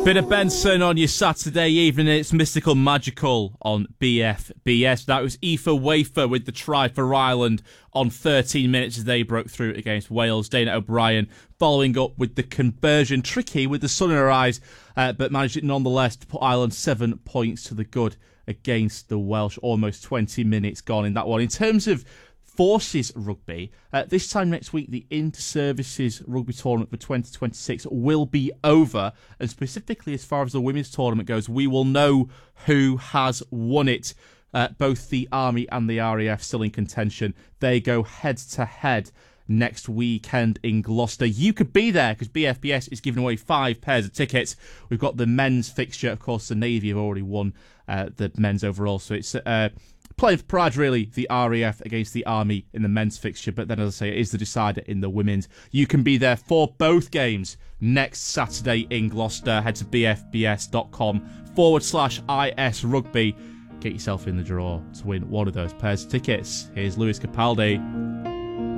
Bit of Benson on your Saturday evening. It's mystical magical on BFBS. That was Aoife Wafer with the try for Ireland on 13 minutes as they broke through against Wales. Dana O'Brien following up with the conversion. Tricky with the sun in her eyes, but managed it nonetheless to put Ireland 7 points to the good against the Welsh. Almost 20 minutes gone in that one. In terms of Forces rugby, this time next week, the Inter-Services Rugby Tournament for 2026 will be over. And specifically, as far as the women's tournament goes, we will know who has won it. Both the Army and the RAF still in contention. They go head-to-head next weekend in Gloucester. You could be there because BFBS is giving away 5 pairs of tickets. We've got the men's fixture. Of course, the Navy have already won the men's overall. So it's playing for pride, really, the RAF against the Army in the men's fixture. But then, as I say, it is the decider in the women's. You can be there for both games next Saturday in Gloucester. Head to bfbs.com/IS Rugby. Get yourself in the draw to win one of those pairs of tickets. Here's Lewis Capaldi.